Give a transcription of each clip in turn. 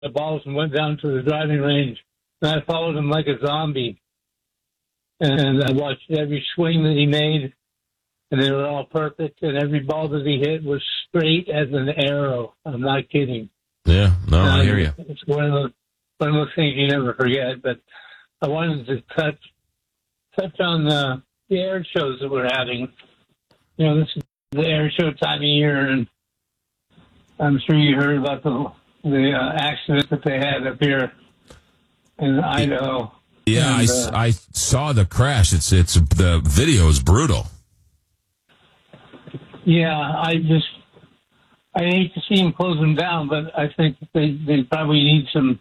the balls and went down to the driving range. And I followed him like a zombie. And I watched every swing that he made, and they were all perfect. And every ball that he hit was straight as an arrow. I'm not kidding. Yeah, no, I hear you. It's one of those things you never forget. But I wanted to touch on the air shows that we're having. You know, this is the air show time of year, and I'm sure you heard about the accident that they had up here in Idaho. Yeah, and, I saw the crash. It's the video is brutal. Yeah, I hate to see them close them down, but I think they probably need some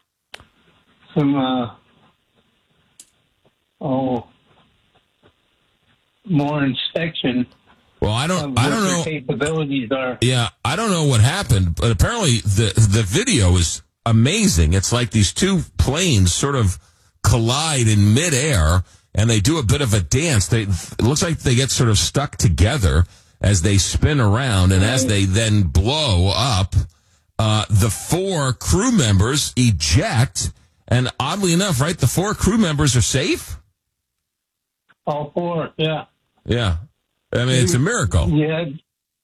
more inspection. Well, I don't know. Capabilities are. Yeah, I don't know what happened, but apparently the video is amazing. It's like these two planes sort of collide in midair, and they do a bit of a dance. It looks like they get sort of stuck together as they spin around, and as they then blow up, the 4 crew members eject, and oddly enough, right, the 4 crew members are safe? All 4, yeah. Yeah. I mean, it's a miracle. You had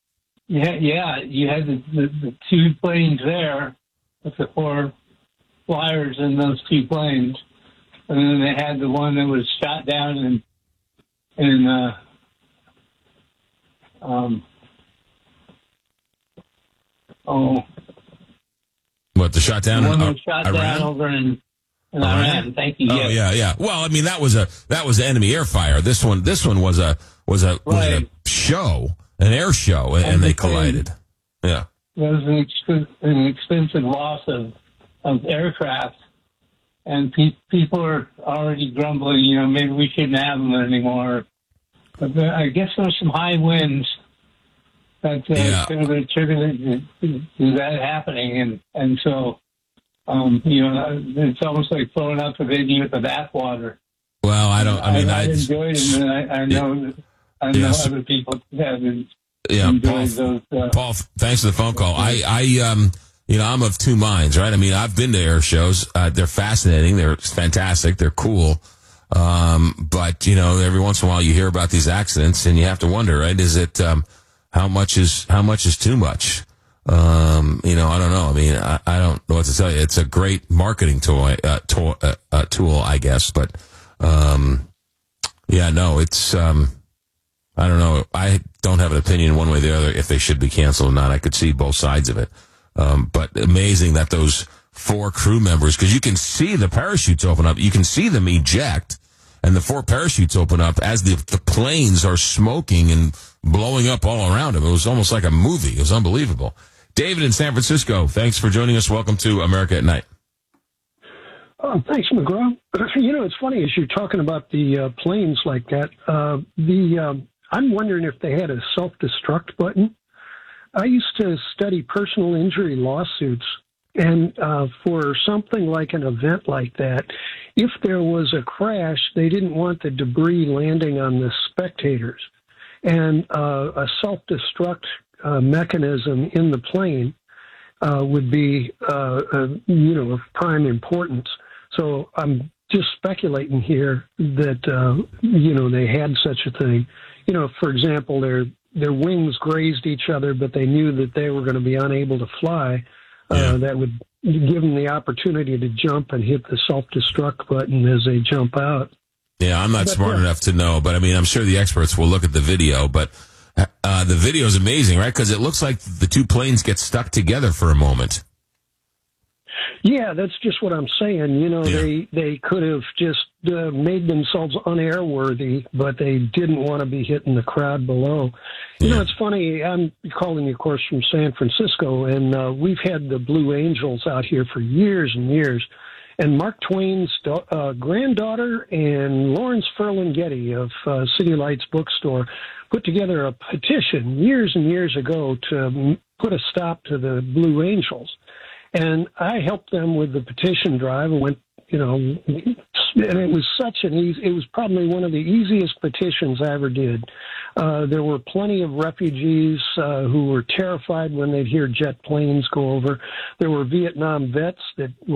the 2 planes there with the 4 flyers in those 2 planes. And then they had the one that was shot down What, the shot down? The one that was shot down over in Iran. Thank you. Oh, yeah. Well, I mean, that was enemy air fire. This one was a show, an air show, and they collided. Yeah. There was an expensive loss of aircraft. And people are already grumbling, you know, maybe we shouldn't have them anymore. But I guess there's some high winds that could have attributed to that happening. And so, you know, it's almost like throwing out the baby with the bathwater. Well, I enjoyed it, and I know other people have enjoyed those. Paul, thanks for the phone call. You know, I'm of two minds, right? I mean, I've been to air shows. They're fascinating. They're fantastic. They're cool. But, you know, every once in a while you hear about these accidents and you have to wonder, right? Is it, how much is too much? You know, I don't know. I mean, I don't know what to tell you. It's a great marketing tool, I guess. But, yeah, no, it's, I don't know. I don't have an opinion one way or the other if they should be canceled or not. I could see both sides of it. But amazing that those 4 crew members, because you can see the parachutes open up. You can see them eject, and the 4 parachutes open up as the planes are smoking and blowing up all around them. It was almost like a movie. It was unbelievable. David in San Francisco, thanks for joining us. Welcome to America at Night. Thanks, McGraw. You know, it's funny as you're talking about the planes like that. I'm wondering if they had a self-destruct button. I used to study personal injury lawsuits, and for something like an event like that, if there was a crash, they didn't want the debris landing on the spectators. And a self-destruct mechanism in the plane would be, you know, of prime importance. So I'm just speculating here that, you know, they had such a thing. You know, for example, their wings grazed each other, but they knew that they were going to be unable to fly. That would give them the opportunity to jump and hit the self-destruct button as they jump out. Yeah, I'm not smart enough to know, but I mean, I'm sure the experts will look at the video, but the video is amazing, right? Because it looks like the 2 planes get stuck together for a moment. Yeah, that's just what I'm saying. You know, they could have just made themselves unairworthy, but they didn't want to be hitting the crowd below. You know, it's funny. I'm calling you, of course, from San Francisco, and we've had the Blue Angels out here for years and years. And Mark Twain's granddaughter and Lawrence Ferlinghetti of City Lights Bookstore put together a petition years and years ago to put a stop to the Blue Angels. And I helped them with the petition drive and went, you know, and it was such an easy, it was probably one of the easiest petitions I ever did. There were plenty of refugees who were terrified when they'd hear jet planes go over. There were Vietnam vets that